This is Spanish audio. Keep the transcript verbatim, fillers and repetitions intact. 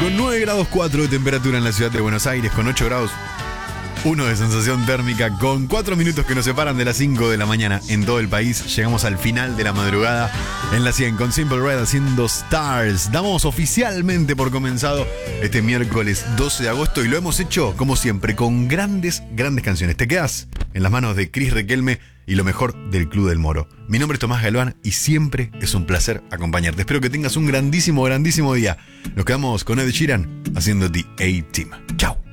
con nueve grados cuatro de temperatura en la ciudad de Buenos Aires, con ocho grados uno de sensación térmica, con cuatro minutos que nos separan de las cinco de la mañana en todo el país. Llegamos al final de la madrugada en la cien con Simple Red haciendo Stars. Damos oficialmente por comenzado este miércoles doce de agosto y lo hemos hecho, como siempre, con grandes, grandes canciones. Te quedas en las manos de Cris Requelme y lo mejor del Club del Moro. Mi nombre es Tomás Galván y siempre es un placer acompañarte. Espero que tengas un grandísimo, grandísimo día. Nos quedamos con Ed Sheeran haciendo The A-Team. Chao.